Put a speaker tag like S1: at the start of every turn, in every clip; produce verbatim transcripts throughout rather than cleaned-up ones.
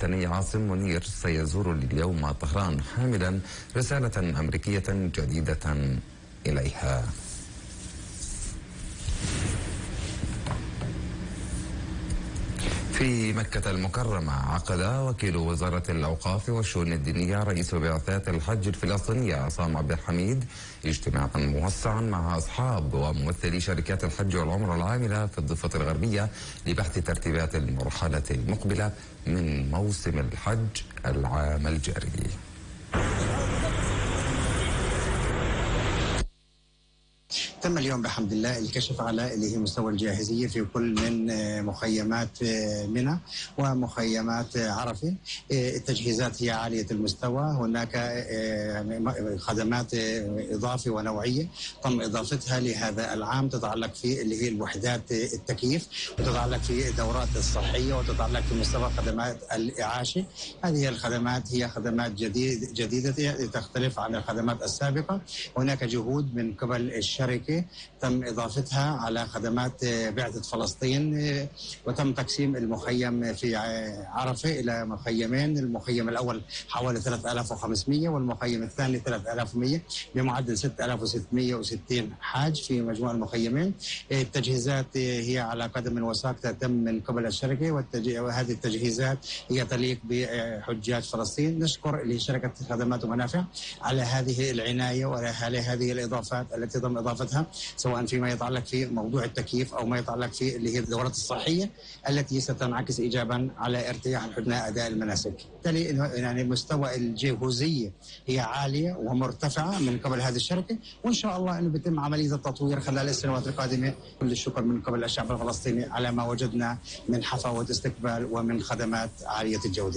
S1: الباكستاني عاصم منير سيزور اليوم طهران حاملا رسالة أمريكية جديدة إليها. في مكة المكرمة عقد وكيل وزارة الأوقاف والشؤون الدينية رئيس بعثات الحج الفلسطينية عصام عبد الحميد اجتماعا موسعا مع أصحاب وممثلي شركات الحج والعمرة العاملة في الضفة الغربية لبحث ترتيبات المرحلة المقبلة من موسم الحج العام الجاري.
S2: تم اليوم بحمد الله الكشف على اللي هي مستوى الجاهزية في كل من مخيمات منى ومخيمات عرفة. التجهيزات هي عالية المستوى، هناك خدمات إضافة ونوعية تم إضافتها لهذا العام تتعلق في اللي هي الوحدات التكييف، وتتعلق في الدورات الصحية، وتتعلق في مستوى خدمات الإعاشة. هذه الخدمات هي خدمات جديد جديدة تختلف عن الخدمات السابقة. هناك جهود من قبل الشركة تم إضافتها على خدمات بعثة فلسطين، وتم تقسيم المخيم في عرفة إلى مخيمين. المخيم الأول حوالي ثلاثة آلاف وخمسمئة والمخيم الثاني ثلاثة آلاف ومئة بمعدل ستة آلاف وستمئة وستين حاج في مجموع المخيمين. التجهيزات هي على قدم وساق تتم من قبل الشركة، وهذه التجهيزات هي تليق بحجاج فلسطين. نشكر لشركة خدمات ومنافع على هذه العناية وعلى هذه الإضافات التي تم إضافتها، سواء فيما يتعلق في موضوع التكييف أو ما يتعلق في اللي هي الدورات الصحية التي ستنعكس إيجابا على ارتياح أثناء أداء المناسك. بالتالي يعني مستوى الجهوزية هي عالية ومرتفعة من قبل هذه الشركة، وإن شاء الله أنه بيتم عملية التطوير خلال السنوات القادمة. كل الشكر من قبل الشعب الفلسطيني على ما وجدنا من حفاوة استقبال ومن خدمات عالية الجودة.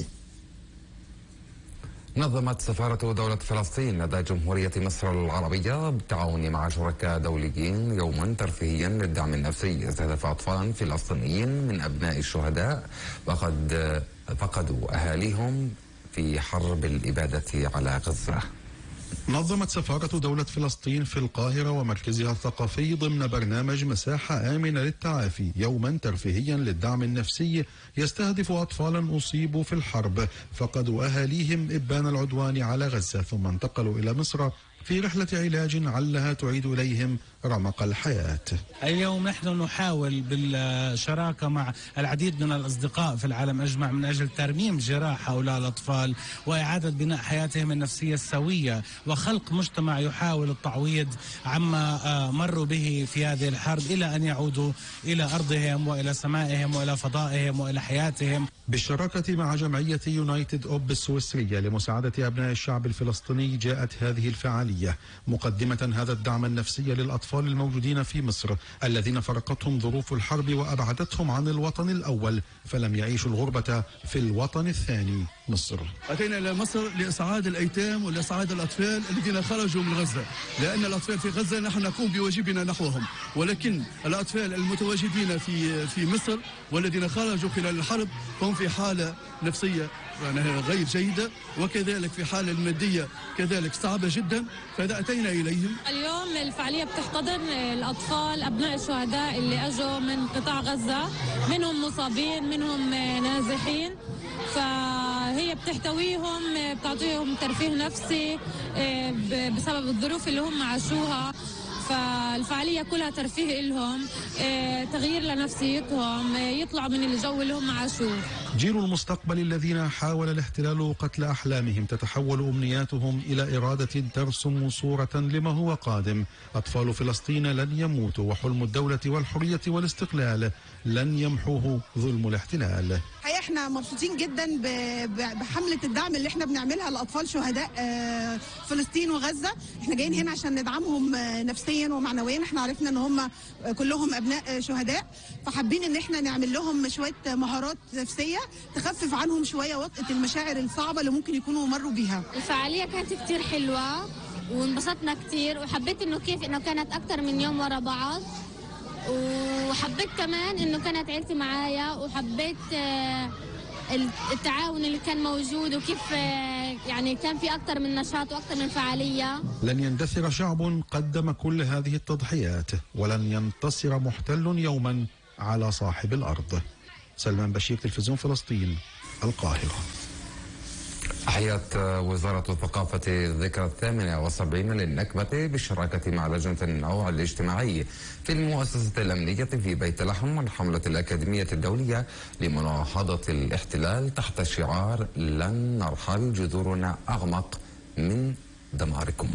S1: نظمت سفارة دولة فلسطين لدى جمهورية مصر العربية بالتعاون مع شركاء دوليين يوما ترفيهيا للدعم النفسي يستهدف أطفال فلسطينيين من أبناء الشهداء وقد فقدوا أهاليهم في حرب الإبادة على غزة.
S3: نظمت سفارة دولة فلسطين في القاهرة ومركزها الثقافي ضمن برنامج مساحة آمنة للتعافي يوما ترفيهيا للدعم النفسي يستهدف أطفالا أصيبوا في الحرب فقدوا أهاليهم إبان العدوان على غزة ثم انتقلوا إلى مصر في رحلة علاج علها تعيد إليهم رمق الحياة.
S4: اليوم نحن نحاول بالشراكة مع العديد من الأصدقاء في العالم أجمع من أجل ترميم جراح هؤلاء الأطفال وإعادة بناء حياتهم النفسية السوية وخلق مجتمع يحاول التعويض عما مروا به في هذه الحرب إلى أن يعودوا إلى أرضهم وإلى سمائهم وإلى فضائهم وإلى حياتهم.
S3: بالشراكة مع جمعية يونايتد أوب السويسرية لمساعدة أبناء الشعب الفلسطيني جاءت هذه الفعالية مقدمة هذا الدعم النفسي للأطفال الموجودين في مصر الذين فرقتهم ظروف الحرب وأبعدتهم عن الوطن الأول فلم يعيشوا الغربة في الوطن الثاني مصر.
S5: أتينا إلى مصر لإسعاد الأيتام ولإسعاد الأطفال الذين خرجوا من غزة، لأن الأطفال في غزة نحن نقوم بواجبنا نحوهم، ولكن الأطفال المتواجدين في في مصر والذين خرجوا خلال الحرب هم في حالة نفسية غير جيدة، وكذلك في حالة المادية كذلك صعبة جدا، فإذا أتينا إليهم.
S6: اليوم الفعالية بتحتضن الأطفال أبناء الشهداء اللي أجوا من قطاع غزة، منهم مصابين منهم نازحين، فهي بتحتويهم بتعطيهم ترفيه نفسي بسبب الظروف اللي هم عاشوها. فالفعالية كلها ترفيه لهم، تغيير لنفسيتهم، يطلعوا من الجو اللي هم عاشوه.
S3: جيل المستقبل الذين حاول الاحتلال قتل أحلامهم تتحول أمنياتهم إلى إرادة ترسم صورة لما هو قادم. أطفال فلسطين لن يموتوا وحلم الدولة والحرية والاستقلال لن يمحوه ظلم الاحتلال.
S7: حقيقة احنا مبسوطين جدا بحملة الدعم اللي احنا بنعملها لأطفال شهداء فلسطين وغزة. احنا جايين هنا عشان ندعمهم نفسيا ومعنويا، احنا عرفنا ان هم كلهم أبناء شهداء، فحابين ان احنا نعمل لهم شوية مهارات نفسية تخفف عنهم شوية وطأة المشاعر الصعبة اللي ممكن يكونوا مروا بيها.
S8: الفعالية كانت كتير حلوة وانبسطنا كتير، وحبيت انه كيف انه كانت اكتر من يوم ورا بعض، وحبيت كمان انه كانت عيلتي معايا، وحبيت التعاون اللي كان موجود وكيف يعني كان في اكتر من نشاط واكتر من فعالية.
S3: لن يندثر شعب قدم كل هذه التضحيات، ولن ينتصر محتل يوما على صاحب الأرض. سلمان بشير، تلفزيون فلسطين، القاهرة.
S1: أحيت وزارة الثقافة الذكرى الثامنة والسبعين للنكبة بالشراكة مع لجنة النوع الاجتماعي في المؤسسة الأمنية في بيت لحم والحملة الأكاديمية الدولية لمناهضة الاحتلال تحت شعار لن نرحل، جذورنا أعمق من دماركم.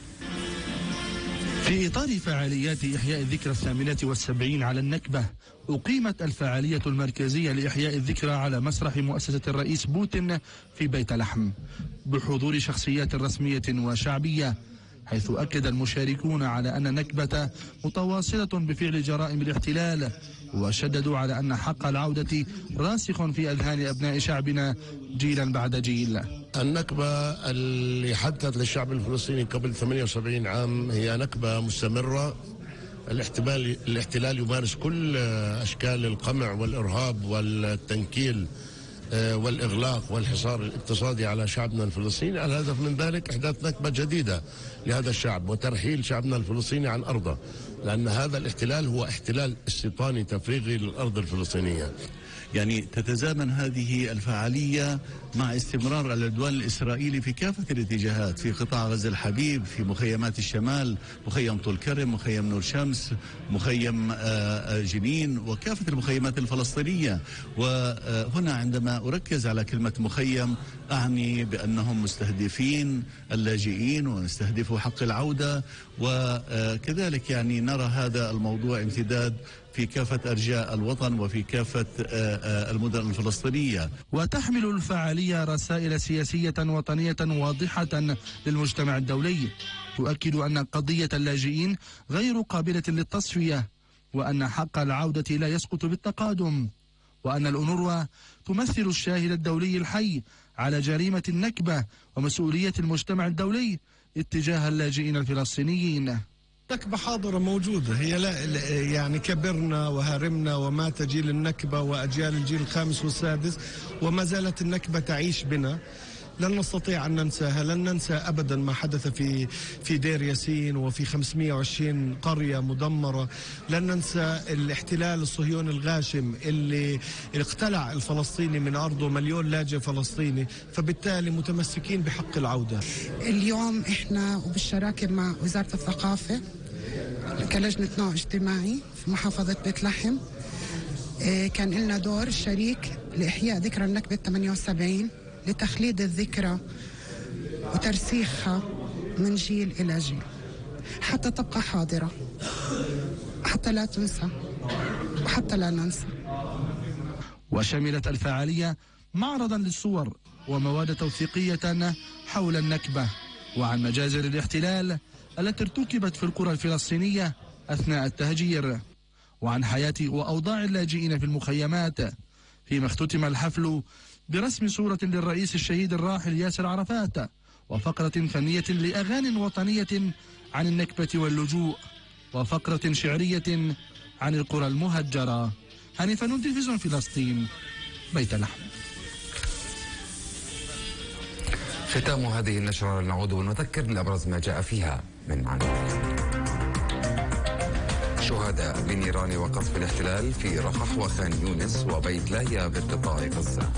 S9: في إطار فعاليات إحياء الذكرى الثامنة والسبعين على النكبة، أقيمت الفعالية المركزية لإحياء الذكرى على مسرح مؤسسة الرئيس بوتين في بيت لحم بحضور شخصيات رسمية وشعبية، حيث أكد المشاركون على أن النكبة متواصلة بفعل جرائم الاحتلال، وشددوا على أن حق العودة راسخ في أذهان أبناء شعبنا جيلا بعد جيل.
S10: النكبة اللي حدثت للشعب الفلسطيني قبل ثمانية وسبعين عام هي نكبة مستمرة. الاحتلال الاحتلال يمارس كل أشكال القمع والإرهاب والتنكيل والإغلاق والحصار الاقتصادي على شعبنا الفلسطيني. الهدف من ذلك إحداث نكبة جديدة لهذا الشعب وترحيل شعبنا الفلسطيني عن أرضه، لأن هذا الاحتلال هو احتلال استيطاني تفريغي للأرض الفلسطينية.
S9: يعني تتزامن هذه الفعالية مع استمرار العدوان الإسرائيلي في كافة الاتجاهات في قطاع غزة الحبيب، في مخيمات الشمال، مخيم طول كرم، مخيم نور شمس، مخيم جنين، وكافة المخيمات الفلسطينية. وهنا عندما أركز على كلمة مخيم أعني بأنهم مستهدفين اللاجئين ونستهدفوا حق العودة، وكذلك يعني نرى هذا الموضوع امتداد في كافة أرجاء الوطن وفي كافة المدن الفلسطينية. وتحمل الفعالية رسائل سياسية وطنية واضحة للمجتمع الدولي، تؤكد أن قضية اللاجئين غير قابلة للتصفية، وأن حق العودة لا يسقط بالتقادم، وأن الأونروا تمثل الشاهد الدولي الحي على جريمة النكبة ومسؤولية المجتمع الدولي اتجاه اللاجئين الفلسطينيين.
S11: النكبة حاضرة موجودة، هي لا يعني كبرنا وهرمنا ومات جيل النكبة وأجيال الجيل الخامس والسادس، وما زالت النكبة تعيش بنا. لن نستطيع أن ننساها، لن ننسى أبدا ما حدث في في دير ياسين وفي خمسمئة وعشرين قرية مدمرة. لن ننسى الاحتلال الصهيوني الغاشم اللي اقتلع الفلسطيني من أرضه مليون لاجئ فلسطيني، فبالتالي متمسكين بحق العودة.
S12: اليوم إحنا وبالشراكة مع وزارة الثقافة كلجنة نوع اجتماعي في محافظة بيت لحم كان لنا دور شريك لإحياء ذكرى النكبة ثمانية وسبعين، لتخليد الذكرى وترسيخها من جيل إلى جيل حتى تبقى حاضرة، حتى لا تنسى وحتى لا ننسى.
S9: وشملت الفعالية معرضا للصور ومواد توثيقية حول النكبة وعن مجازر الاحتلال التي ارتكبت في القرى الفلسطينية أثناء التهجير، وعن حياة وأوضاع اللاجئين في المخيمات، فيما اختتم الحفل برسم صورة للرئيس الشهيد الراحل ياسر عرفات، وفقرة فنية لأغاني وطنية عن النكبة واللجوء، وفقرة شعرية عن القرى المهجرة. هاني فنون، تلفزيون فلسطين، بيت لحم.
S1: ختام هذه النشرة، نعود ونذكر لأبرز ما جاء فيها من عناوين. شهداء بنيران وقصف الاحتلال في رفح وخان يونس وبيت لاهيا بقطاع غزة.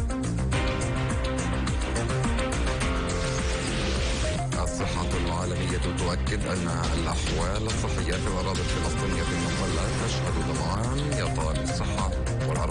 S1: الصحة العالمية تؤكد أن الأحوال الصحية في الأراضي الفلسطينية المحتلة تشهد ضمان يطال الصحة.